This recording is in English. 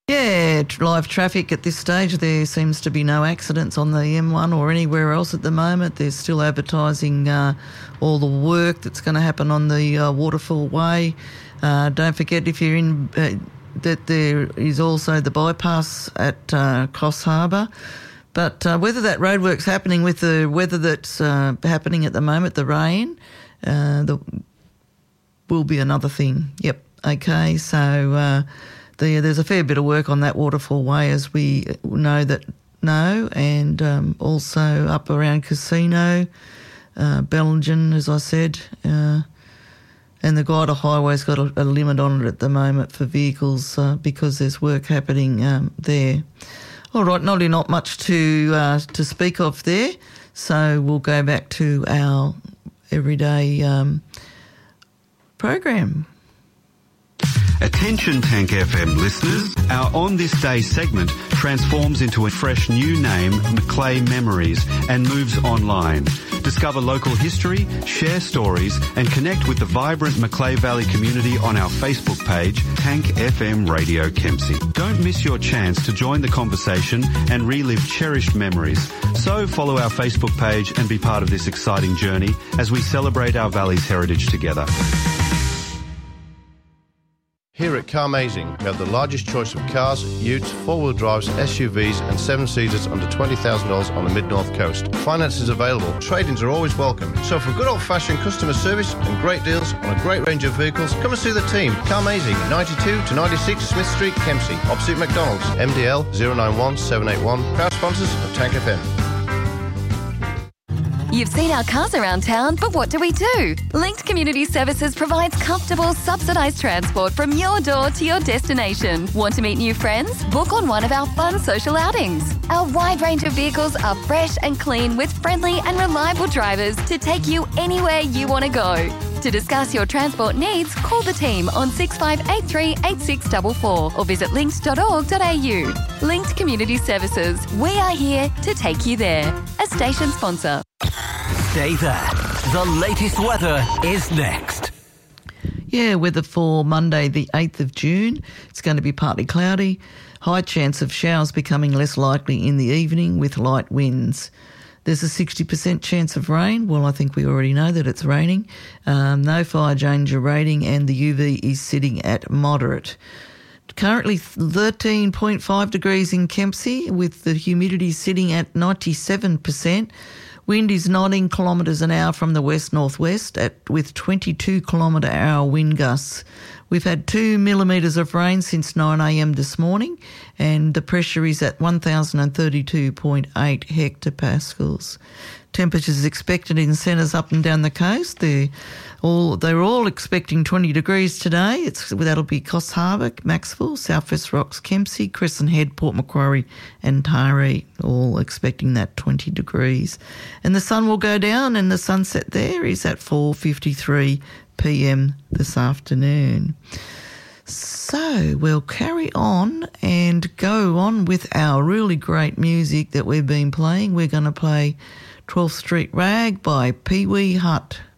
Yeah, live traffic at this stage. There seems to be no accidents on the M1 or anywhere else at the moment. They're still advertising all the work that's going to happen on the Waterfall Way. Don't forget, if you're in, that there is also the bypass at Coffs Harbour. But whether that roadwork's happening with the weather that's happening at the moment, the rain, will be another thing. Yep. Okay. So there's a fair bit of work on that Waterfall Way, as we know, and also up around Casino, Bellingen, as I said, and the Guida Highway's got a limit on it at the moment for vehicles because there's work happening there. All right, not much to speak of there, so we'll go back to our everyday program. Attention Tank FM listeners, our On This Day segment transforms into a fresh new name, Macleay Memories, and moves online. Discover local history, share stories, and connect with the vibrant Macleay Valley community on our Facebook page, Tank FM Radio Kempsey. Don't miss your chance to join the conversation and relive cherished memories. So follow our Facebook page and be part of this exciting journey as we celebrate our valley's heritage together. Here at Carmazing, we have the largest choice of cars, utes, four-wheel drives, SUVs and seven-seaters under $20,000 on the Mid-North Coast. Finance is available. Trade-ins are always welcome. So for good old-fashioned customer service and great deals on a great range of vehicles, come and see the team. Carmazing, 92 to 96 Smith Street, Kempsey, opposite McDonald's. MDL 091 781. Proud sponsors of Tank FM. You've seen our cars around town, but what do? Linked Community Services provides comfortable, subsidised transport from your door to your destination. Want to meet new friends? Book on one of our fun social outings. Our wide range of vehicles are fresh and clean with friendly and reliable drivers to take you anywhere you want to go. To discuss your transport needs, call the team on 6583 8644 or visit linked.org.au. Linked Community Services. We are here to take you there. A station sponsor. Stay there. The latest weather is next. Yeah, weather for Monday the 8th of June. It's going to be partly cloudy. High chance of showers becoming less likely in the evening with light winds. There's a 60% chance of rain. Well, I think we already know that it's raining. No fire danger rating, and the UV is sitting at moderate. Currently 13.5 degrees in Kempsey with the humidity sitting at 97%. Wind is 19 kilometres an hour from the west-northwest with 22 kilometre hour wind gusts. We've had 2 millimetres of rain since 9 a.m. this morning, and the pressure is at 1,032.8 hectopascals. Temperatures expected in centres up and down the coast. They're all expecting 20 degrees today. That'll be Coffs Harbour, Maxwell, South West Rocks, Kempsey, Crescent Head, Port Macquarie and Taree, all expecting that 20 degrees. And the sun will go down, and the sunset there is at 4:53 p.m. this afternoon. So we'll carry on and go on with our really great music that we've been playing. We're going to play 12th Street Rag by Pee Wee Hutt.